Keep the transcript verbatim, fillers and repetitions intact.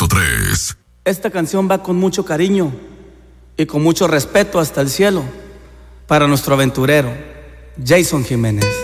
punto tres. Esta canción va con mucho cariño y con mucho respeto hasta el cielo para nuestro aventurero, Jason Jiménez.